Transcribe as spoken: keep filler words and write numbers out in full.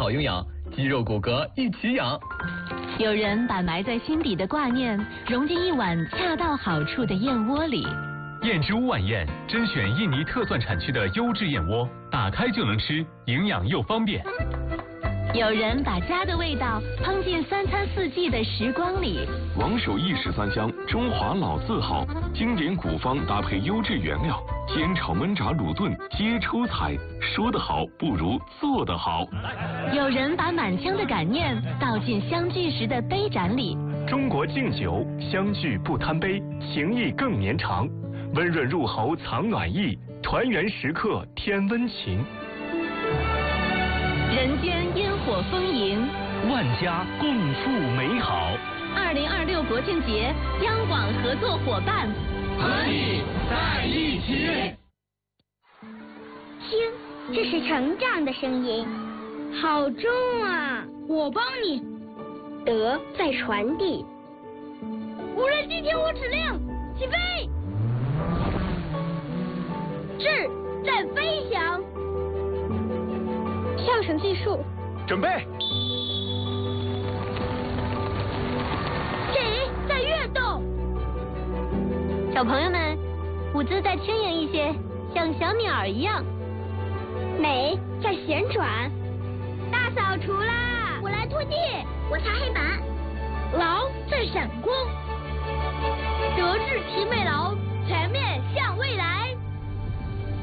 好营养，肌肉骨骼一起养。 有人把埋在心底的挂念融进一碗恰到好处的燕窝里。 燕之屋晚宴甄选印尼特蒜产区的优质燕窝，打开就能吃，营养又方便。 有人把家的味道烹进三餐四季的时光里。 王守义十三香，中华老字号，经典古方搭配优质原料，煎炒焖炸卤炖皆出彩。说得好不如做得好。 有人把满腔的感念倒进相聚时的杯盏里。 中国敬酒，相聚不贪杯，情谊更绵长。温润入喉藏暖意，团圆时刻添温情。 人间烟火丰盈， 万家共赴美好。 二零二六国庆节，央广合作伙伴和你在一起。 听，这是成长的声音，好重啊！ 我帮你。 德在传递。 无人机听我指令，起飞。智在飞翔。 跳绳计数， 准备。 水在跃动。 小朋友们，舞姿再轻盈一些，像小鸟儿一样。 美在旋转。 大扫除啦！我来拖地， 我擦黑板。 劳在闪光。德智体美劳，全面向未来。